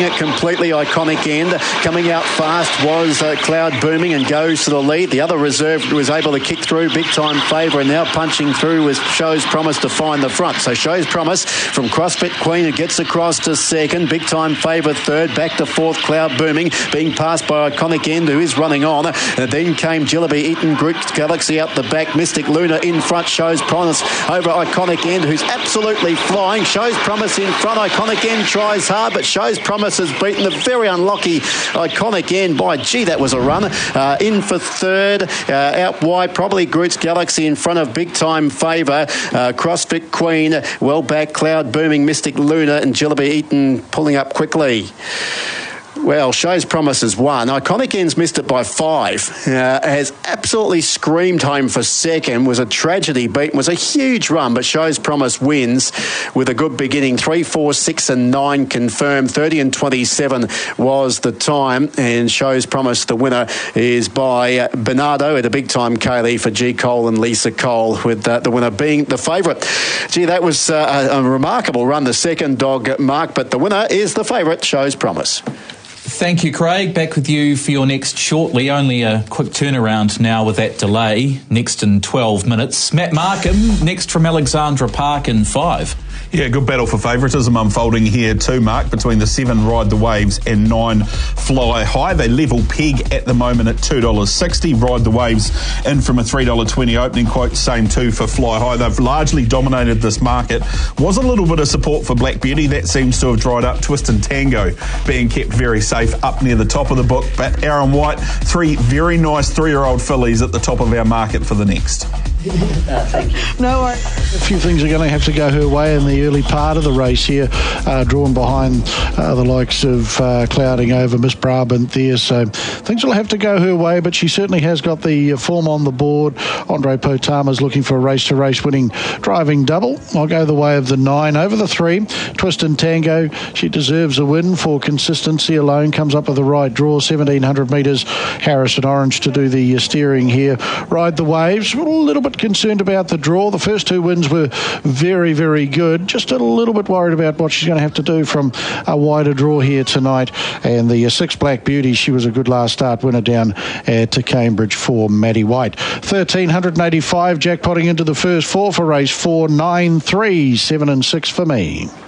it completely. Iconic End. Coming out fast was Cloud Booming and goes to the lead. The other reserve was able to kick through. Big Time Favour, and now punching through with Show's Promise to find the front. So Show's Promise from CrossFit Queen, who gets across to second. Big Time Favour third. Back to fourth, Cloud Booming, being passed by Iconic End, who is running on. And then came Jillaby Eaton, Groot Galaxy out the back. Mystic Luna in front. Show's Promise over Iconic End, who's absolutely flying. Show's Promise in front. Iconic End tries hard, but Show's Promise has beaten the very unlucky Iconic End by, gee, that was a run. In for third, out wide, probably Groot's Galaxy in front of Big Time Favour. CrossFit Queen, well back, Cloud Booming, Mystic Luna and Jillaby Eaton pulling up quickly. Well, Show's Promise has won. Iconic End's missed it by 5. Has absolutely screamed home for second. Was a tragedy beat. Was a huge run, but Show's Promise wins with a good beginning. 3, 4, 6 and 9 confirmed. 30 and 27 was the time. And Show's Promise, the winner, is by Bernardo at a Big Time Kaylee for G. Cole and Lisa Cole, with the winner being the favourite. Gee, that was a remarkable run, the second dog, Mark, but the winner is the favourite, Show's Promise. Thank you, Craig. Back with you for your next shortly. Only a quick turnaround now with that delay. Next in 12 minutes. Matt Markham, next from Alexandra Park in 5. Yeah, good battle for favouritism unfolding here too, Mark, between the 7 Ride the Waves and 9 Fly High. They level peg at the moment at $2.60. Ride the Waves in from a $3.20 opening quote. Same too for Fly High. They've largely dominated this market. Was a little bit of support for Black Beauty. That seems to have dried up. Twist and Tango being kept very safe up near the top of the book. But Aaron White, 3 very nice 3-year-old fillies at the top of our market for the next. Thank you. No, a few things are going to have to go her way in the early part of the race here, drawn behind the likes of Clouding Over, Miss Brabant there, so things will have to go her way, but she certainly has got the form on the board. Andre Potama's looking for a race-to-race winning driving double. I'll go the way of the 9 over the 3. Twist and Tango, she deserves a win for consistency alone, comes up with the right draw, 1,700 metres. Harrison Orange to do the steering here. Ride the Waves, a little bit concerned about the draw. The first 2 wins were very, very good. Just a little bit worried about what she's going to have to do from a wider draw here tonight. And the 6 Black Beauty, she was a good last start winner down to Cambridge for Maddie White. 1,385 jackpotting into the first 4 for race 4, 9, 3, 7 and 6 for me.